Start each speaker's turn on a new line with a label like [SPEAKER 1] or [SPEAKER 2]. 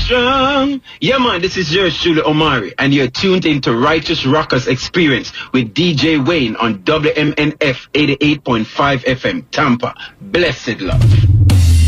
[SPEAKER 1] strong. Yeah, man, this is yours truly, Omari, and you're tuned into Righteous Rockers Experience with DJ Wayne on WMNF 88.5 FM, Tampa. Blessed love.